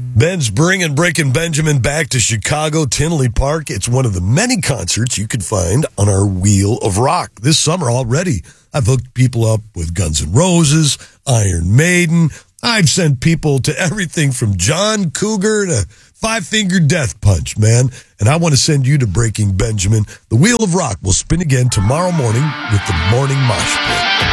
Ben's bringing Breaking Benjamin back to Chicago, Tinley Park. It's one of the many concerts you can find on our Wheel of Rock. This summer already, I've hooked people up with Guns N' Roses, Iron Maiden. I've sent people to everything from John Cougar to Five Finger Death Punch, man. And I want to send you to Breaking Benjamin. The Wheel of Rock will spin again tomorrow morning with the Morning Mosh Pit.